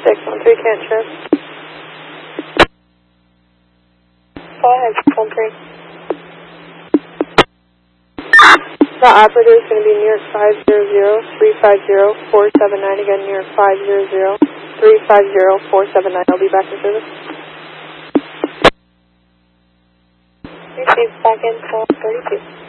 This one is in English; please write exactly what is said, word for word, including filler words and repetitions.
six one three, can't check. Go ahead, one three. The operator is going to be New York five zero zero three five zero four seven nine. Again, New York five zero zero three five zero four seven nine. I'll be back in service. Received back in twelve thirty-two.